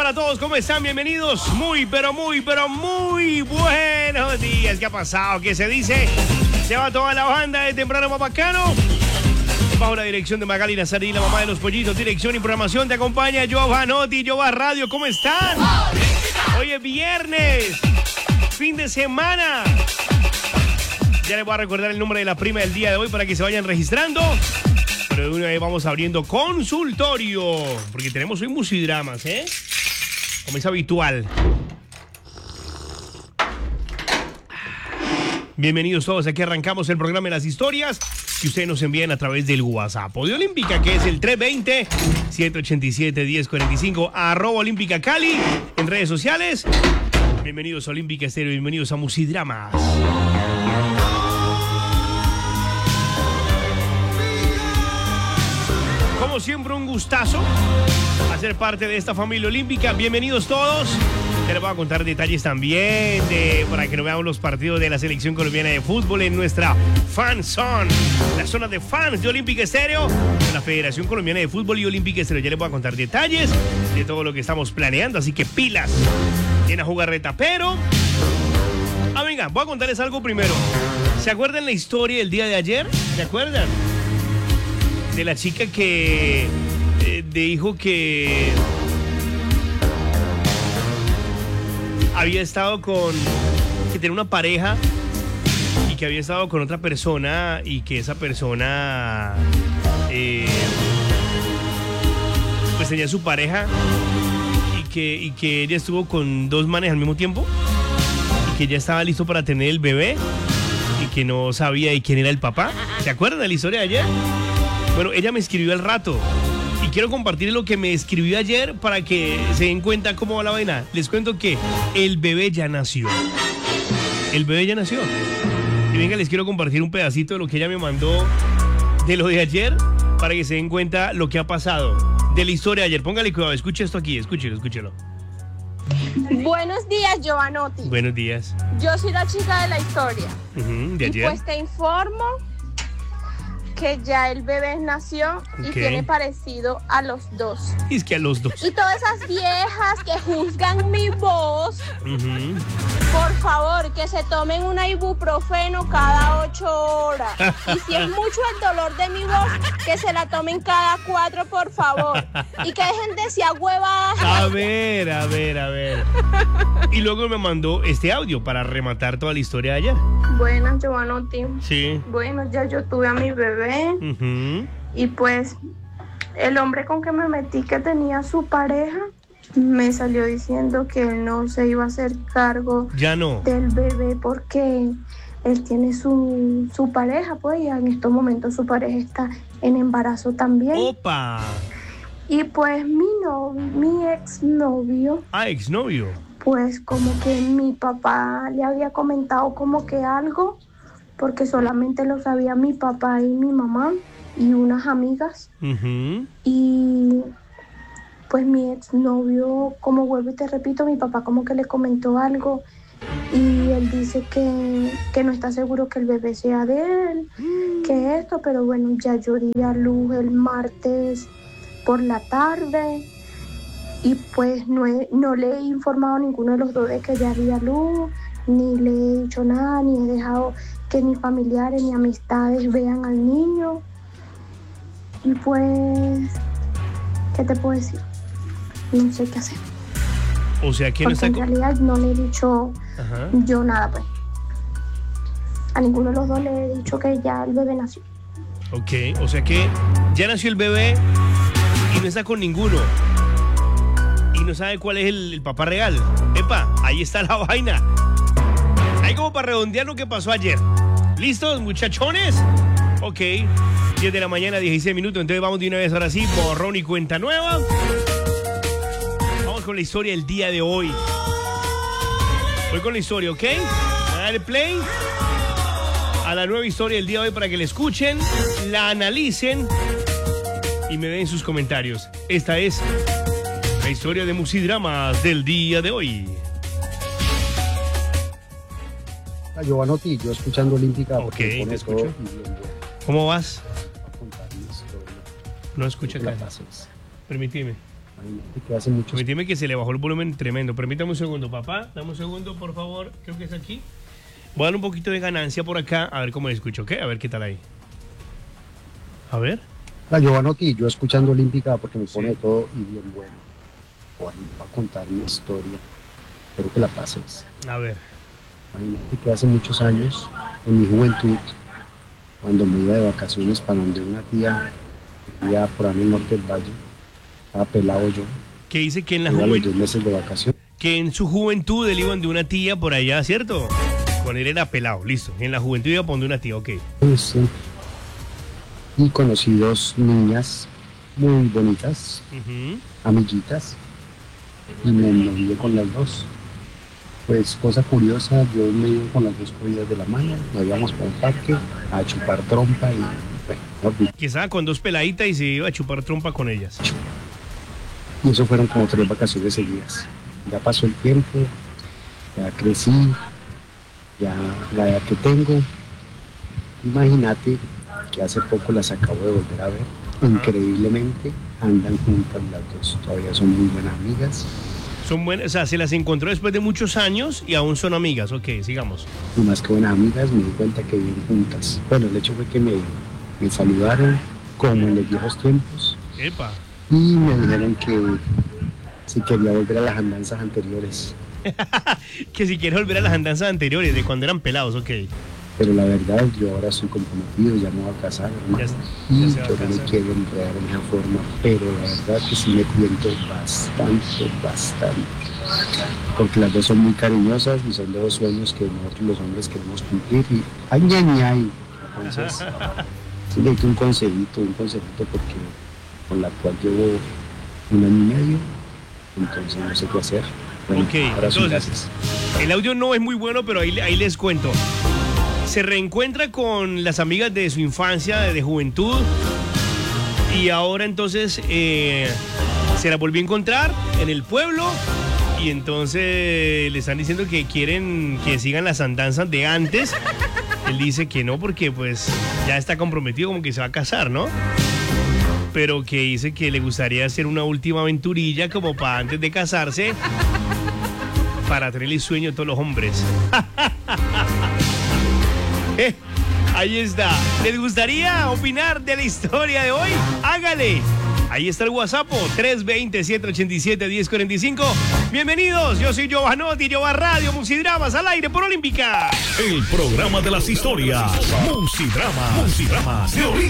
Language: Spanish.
para todos, ¿cómo están? Bienvenidos. Muy buenos días. ¿Qué ha pasado? ¿Qué se dice? Se va toda la banda de Temprano más Bacano. Bajo la dirección de Magali Nazarí, la mamá de los pollitos. Dirección y programación te acompaña Giovanotti, Jova Radio. ¿Cómo están? Hoy es viernes. Fin de semana. Ya les voy a recordar el nombre de la prima del día de hoy para que se vayan registrando. Pero de una vez vamos abriendo consultorio, porque tenemos hoy musidramas, como es habitual. Bienvenidos todos, aquí arrancamos el programa de las historias que ustedes nos envían a través del WhatsApp de Olímpica, que es el 320-187-1045, @Olímpica Cali, en redes sociales. Bienvenidos a Olímpica Estéreo, bienvenidos a Musidramas. Como siempre, un gustazo hacer parte de esta familia olímpica. Bienvenidos todos. Ya les voy a contar detalles también para que no veamos los partidos de la selección colombiana de fútbol en nuestra fan zone, la zona de fans de Olímpica Estéreo, la Federación Colombiana de Fútbol y Olímpica Estéreo. Ya les voy a contar detalles de todo lo que estamos planeando, así que pilas, llena jugarreta. Pero, venga, voy a contarles algo primero. ¿Se acuerdan la historia del día de ayer? ¿Se acuerdan? De la chica que dijo que había estado que tenía una pareja y que había estado con otra persona y que esa persona pues tenía su pareja y que ella estuvo con dos manes al mismo tiempo y que ya estaba listo para tener el bebé y que no sabía de quién era el papá. ¿Se acuerdan de la historia de ayer? Bueno, ella me escribió al rato y quiero compartir lo que me escribió ayer para que se den cuenta cómo va la vaina. Les cuento que el bebé ya nació. El bebé ya nació. Y venga, les quiero compartir un pedacito de lo que ella me mandó de lo de ayer para que se den cuenta lo que ha pasado de la historia de ayer. Póngale cuidado, escuche esto aquí, escúchelo. Buenos días, Giovanotti. Buenos días. Yo soy la chica de la historia. De ayer. Y pues te informo que ya el bebé nació y tiene parecido a los dos. Y es que a los dos. Y todas esas viejas que juzgan mi voz, por favor, que se tomen un ibuprofeno cada 8 horas. Y si es mucho el dolor de mi voz, que se la tomen cada 4, por favor. Y que dejen de ser huevadas. A ver. Y luego me mandó este audio para rematar toda la historia de ayer. Buenas, Giovanotti. Sí. Bueno, ya yo tuve a mi bebé. Y pues el hombre con que me metí, que tenía su pareja, me salió diciendo que él no se iba a hacer cargo del bebé porque él tiene su pareja, pues, y en estos momentos su pareja está en embarazo también. ¡Opa! Y pues mi exnovio. ¿Exnovio? Pues como que mi papá le había comentado como que algo, porque solamente lo sabía mi papá y mi mamá y unas amigas. Y pues mi exnovio, como vuelvo y te repito, mi papá como que le comentó algo y él dice que no está seguro que el bebé sea de él, que esto, pero bueno, ya yo di a luz el martes por la tarde y pues no le he informado a ninguno de los dos de que ya di a luz, ni le he dicho nada, ni he dejado que ni familiares ni amistades vean al niño. Y pues, ¿qué te puedo decir? No sé qué hacer. O sea, que porque en realidad no le he dicho yo nada, pues. A ninguno de los dos le he dicho que ya el bebé nació. Ok, o sea que ya nació el bebé y no está con ninguno. Y no sabe cuál es el papá real. Epa, ahí está la vaina. Ahí como para redondear lo que pasó ayer. ¿Listos, muchachones? Ok, 10 de la mañana, 16 minutos. Entonces vamos de una vez ahora sí, borrón y cuenta nueva. Vamos con la historia del día de hoy. Voy con la historia, ¿ok? Voy a darle play a la nueva historia del día de hoy para que la escuchen, la analicen y me den sus comentarios. Esta es la historia de Musidramas del día de hoy. Giovanotti, yo escuchando Olímpica. Ok, te escucho. ¿Cómo vas? No escucha acá. Permíteme. Que hace muchos... Permíteme que se le bajó el volumen tremendo. Permítame un segundo, papá. Dame un segundo, por favor. Creo que es aquí. Voy a dar un poquito de ganancia por acá. A ver cómo le escucho, ¿ok? A ver qué tal ahí. A ver. La Giovanotti, yo escuchando Olímpica porque me pone todo y bien bueno. Voy a contar mi historia. Espero que la pases. A ver. Imagínate que hace muchos años, en mi juventud, cuando me iba de vacaciones para donde una tía vivía por ahí en el norte del valle, estaba pelado yo. ¿Qué dice que en la Iba juventud? 2 meses de vacaciones. Que en su juventud él iba de una tía por allá, ¿cierto? Cuando él era pelado, listo. En la juventud iba por donde una tía, ok. Sí. Y conocí 2 niñas muy bonitas, amiguitas, y me ennovié con las 2. Pues cosa curiosa, yo me iba con las 2 cogidas de la mano, nos íbamos para el parque a chupar trompa y bueno, Que estaba con 2 peladitas y se iba a chupar trompa con ellas. y eso fueron como 3 vacaciones seguidas. Ya pasó el tiempo, ya crecí, ya la edad que tengo. Imagínate que hace poco las acabo de volver a ver. Increíblemente andan juntas las 2, todavía son muy buenas amigas. Son buenas, o sea, se las encontró después de muchos años y aún son amigas, ok, sigamos. Y más que buenas amigas, me di cuenta que viven juntas. Bueno, el hecho fue que me saludaron como en los viejos tiempos. Epa. Y me dijeron que si quería volver a las andanzas anteriores. Que si quieres volver a las andanzas anteriores, de cuando eran pelados, ok. Pero la verdad, yo ahora estoy comprometido, ya me voy a casar, hermano. Ya Y se va a yo no me casar. quiero enredar en esa forma, pero la verdad que sí me cuento bastante. Porque las 2 son muy cariñosas y son de 2 sueños que nosotros los hombres queremos cumplir. Y ay. Entonces, sí necesito un consejito porque con la cual llevo 1 año y medio, entonces no sé qué hacer. Bueno, Ok, ahora sí, entonces, gracias. el audio no es muy bueno, pero ahí les cuento. Se reencuentra con las amigas de su infancia, de juventud, y ahora entonces se la volvió a encontrar en el pueblo, y entonces le están diciendo que quieren que sigan las andanzas de antes. Él dice que no, porque pues ya está comprometido, como que se va a casar, ¿no? Pero que dice que le gustaría hacer una última aventurilla como para antes de casarse, para tener el sueño de todos los hombres. Ahí está. ¿Les gustaría opinar de la historia de hoy? Hágale. Ahí está el WhatsApp, 320-787-1045. Bienvenidos, yo soy Giovanotti, Giova Radio, Musidramas al aire por Olímpica. El programa de las historias. Musidramas de Olímpica.